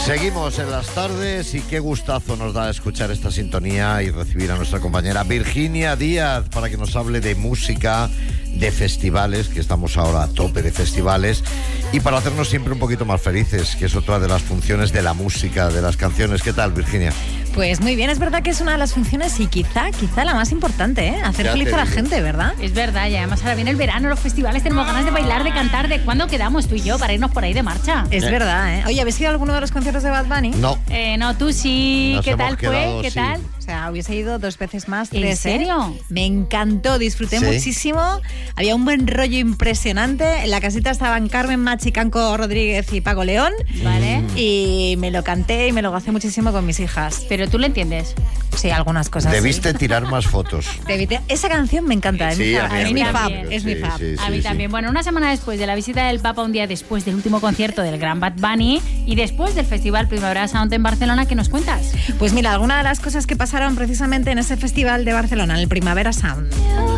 Seguimos en las tardes y qué gustazo nos da escuchar esta sintonía y recibir a nuestra compañera Virginia Díaz para que nos hable de música, de festivales, que estamos ahora a tope de festivales, y para hacernos siempre un poquito más felices, que es otra de las funciones de la música, de las canciones. ¿Qué tal, Virginia? Pues muy bien, es verdad que es una de las funciones y quizá la más importante, ¿eh? Hacer feliz a la gente, ¿verdad? Es verdad, y además ahora viene el verano, los festivales, tenemos ganas de bailar, de cantar. ¿De cuándo quedamos tú y yo para irnos por ahí de marcha? Es verdad, ¿eh? Oye, ¿habéis ido a alguno de los conciertos de Bad Bunny? No. No, tú sí. Nos ¿Qué tal quedado, fue? ¿Qué sí. tal? O sea, hubiese ido 2 veces más, 3. ¿En serio? Me encantó, disfruté ¿Sí? muchísimo. Había un buen rollo impresionante. En la casita estaban Carmen Machi, Canco Rodríguez y Paco León. Vale. Y me lo canté y me lo gocé muchísimo con mis hijas. Pero tú lo entiendes. Sí, algunas cosas. Debiste tirar más fotos. Esa canción me encanta. Es Sí, mi a fab. mí Es mi fab. también. Es mi fab. A mí también. Bueno, una semana después de la visita del Papa, un día después del último concierto del gran Bad Bunny y después del Festival Primavera Sound en Barcelona, ¿qué nos cuentas? Pues mira, alguna de las cosas que pasaron precisamente en ese festival de Barcelona, en el Primavera Sound.